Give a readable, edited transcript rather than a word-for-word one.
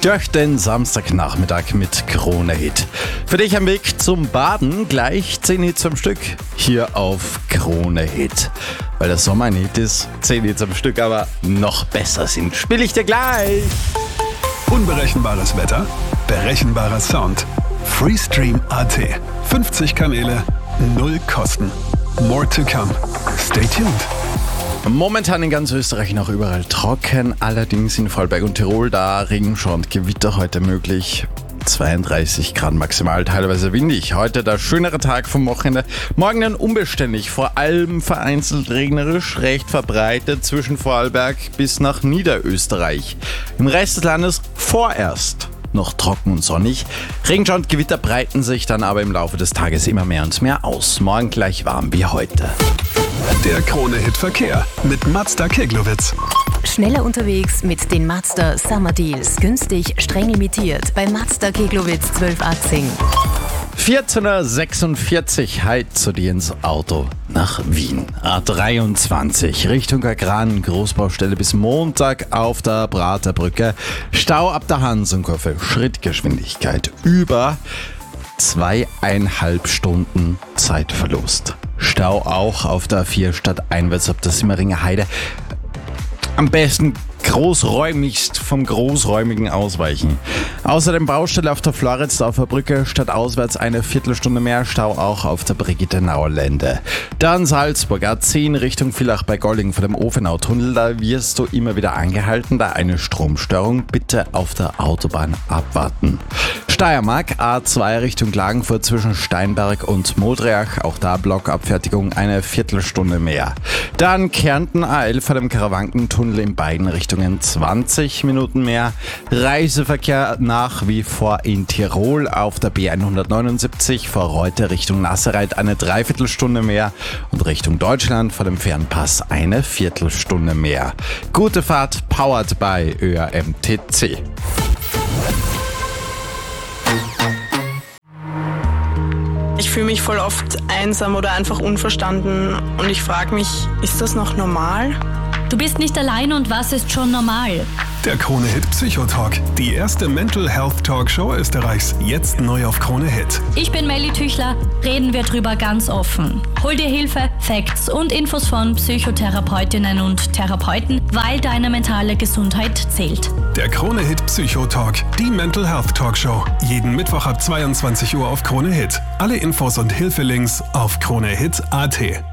durch den Samstagnachmittag mit Krone Hit. Für dich am Weg zum Baden gleich 10 Hits am Stück hier auf Krone Hit. Weil das Sommer ein Hit ist, 10 Hits am Stück aber noch besser sind. Spiel ich dir gleich! Unberechenbares Wetter, berechenbarer Sound. Freestream.at. 50 Kanäle, 0 Kosten. More to come. Stay tuned. Momentan in ganz Österreich noch überall trocken, allerdings in Vorarlberg und Tirol, da Regenschauer und Gewitter heute möglich. 32 Grad maximal, teilweise windig. Heute der schönere Tag vom Wochenende. Morgen dann unbeständig, vor allem vereinzelt regnerisch, recht verbreitet zwischen Vorarlberg bis nach Niederösterreich. Im Rest des Landes vorerst noch trocken und sonnig. Regenschauer und Gewitter breiten sich dann aber im Laufe des Tages immer mehr und mehr aus. Morgen gleich warm wie heute. Der Krone-Hit Verkehr mit Mazda Keglowitz. Schneller unterwegs mit den Mazda Summer Deals. Günstig, streng limitiert bei Mazda Keglowitz 1218. 14.46 Uhr, heute zu dir ins Auto nach Wien. A23 Richtung Agran, Großbaustelle bis Montag auf der Praterbrücke. Stau ab der Hansenkurve, Schrittgeschwindigkeit über 2,5 Stunden Zeitverlust. Stau auch auf der A4 stadteinwärts ab der Simmeringer Heide. Am besten großräumigst vom Großräumigen ausweichen. Außerdem Baustelle auf der Floridsdorfer Brücke, stadtauswärts eine Viertelstunde mehr, Stau auch auf der Brigittenauer Lände. Dann Salzburg, A10 Richtung Villach bei Golling vor dem Ofenautunnel, da wirst du immer wieder angehalten, da eine Stromstörung, bitte auf der Autobahn abwarten. Steiermark, A2 Richtung Klagenfurt zwischen Steinberg und Modriach, auch da Blockabfertigung eine Viertelstunde mehr. Dann Kärnten, A11 vor dem Karawankentunnel in beiden Richtungen 20 Minuten mehr. Reiseverkehr nach wie vor in Tirol auf der B179 vor Reute Richtung Nassereit eine Dreiviertelstunde mehr und Richtung Deutschland vor dem Fernpass eine Viertelstunde mehr. Gute Fahrt, powered by ÖAMTC. Ich fühle mich voll oft einsam oder einfach unverstanden und ich frage mich, ist das noch normal? Du bist nicht allein und was ist schon normal? Der Krone-Hit Psychotalk, die erste Mental Health Talkshow Österreichs, jetzt neu auf Krone Hit. Ich bin Melly Tüchler, reden wir drüber ganz offen. Hol dir Hilfe, Facts und Infos von Psychotherapeutinnen und Therapeuten, weil deine mentale Gesundheit zählt. Der Krone-Hit Psychotalk, die Mental Health Talkshow, jeden Mittwoch ab 22 Uhr auf Krone Hit. Alle Infos und Hilfelinks auf kronehit.at.